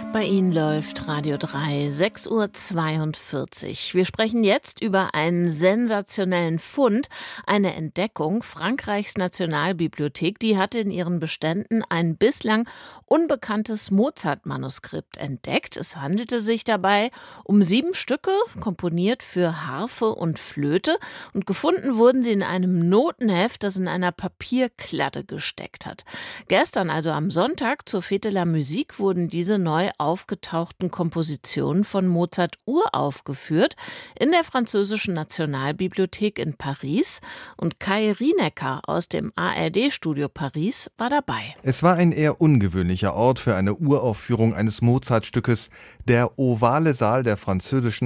Bei Ihnen läuft Radio 3, 6:42 Uhr. Wir sprechen jetzt über einen sensationellen Fund, eine Entdeckung. Frankreichs Nationalbibliothek, die hatte in ihren Beständen ein bislang unbekanntes Mozart-Manuskript entdeckt. Es handelte sich dabei um 7 Stücke, komponiert für Harfe und Flöte. Und gefunden wurden sie in einem Notenheft, das in einer Papierklatte gesteckt hat. Gestern, also am Sonntag, zur Fête de la Musique, wurden diese neu aufgetauchten Kompositionen von Mozart uraufgeführt in der französischen Nationalbibliothek in Paris. Und Kai Rienecker aus dem ARD-Studio Paris war dabei. Es war ein eher ungewöhnlicher Ort für eine Uraufführung eines Mozart-Stückes, der ovale Saal der französischen